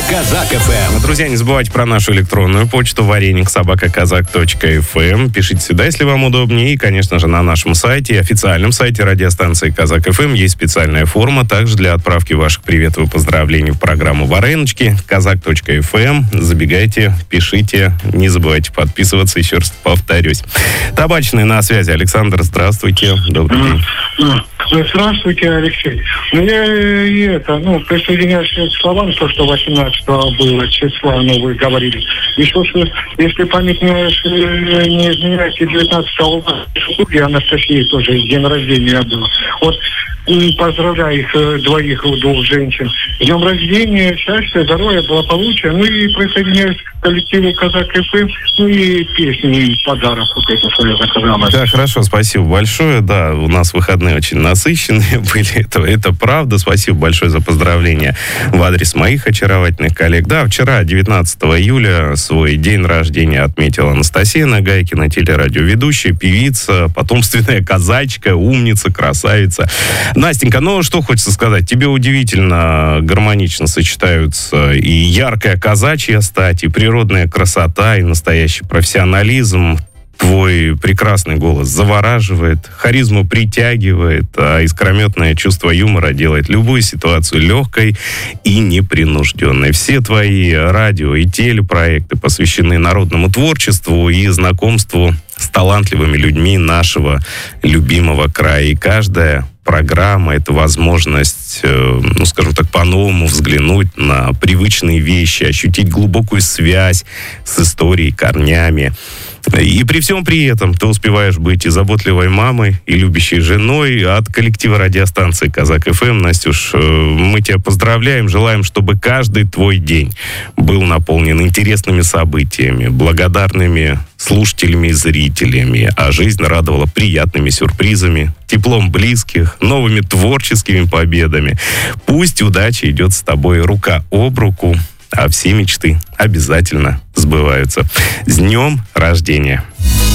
Казак ФМ. Друзья, не забывайте про нашу электронную почту вареник@казак.фм. Пишите сюда, если вам удобнее. И, конечно же, на нашем сайте, официальном сайте радиостанции Казак ФМ есть специальная форма, также для отправки ваших приветов и поздравлений в программу Вареночки. Казак.фм. Забегайте, пишите. Не забывайте подписываться, еще раз повторюсь. Табачный на связи. Александр, здравствуйте. Добрый день. Здравствуйте, Алексей. Я присоединяюсь к словам, то, что 18-го было числа, вы говорили. Еще, если память не изменяет, 19-го у Анастасии тоже день рождения был. Поздравляю их двух женщин. С днем рождения, счастья, здоровья, благополучия. И присоединяюсь к коллективу Казак ФМ, и песни, и подарок это свое заказала. Да, хорошо, спасибо большое. Да, у нас выходные очень насыщенные были. Это правда. Спасибо большое за поздравления в адрес моих очаровательных коллег. Да, вчера, 19 июля, свой день рождения отметила Анастасия Нагайкина, телерадиоведущая, певица, потомственная казачка, умница, красавица. Настенька, что хочется сказать? Тебе удивительно гармонично сочетаются и яркая казачья стать, и природная красота, и настоящий профессионализм. Твой прекрасный голос завораживает, харизму притягивает, а искрометное чувство юмора делает любую ситуацию легкой и непринужденной. Все твои радио и телепроекты посвящены народному творчеству и знакомству с талантливыми людьми нашего любимого края. И каждая программа — это возможность, по-новому взглянуть на привычные вещи, ощутить глубокую связь с историей, корнями. И при всем при этом ты успеваешь быть и заботливой мамой, и любящей женой. От коллектива радиостанции Казак ФМ, Настюш, мы тебя поздравляем, желаем, чтобы каждый твой день был наполнен интересными событиями, благодарными слушателями и зрителями, а жизнь радовала приятными сюрпризами, теплом близких, новыми творческими победами. Пусть удача идет с тобой рука об руку, а все мечты обязательно сбываются. С днем рождения!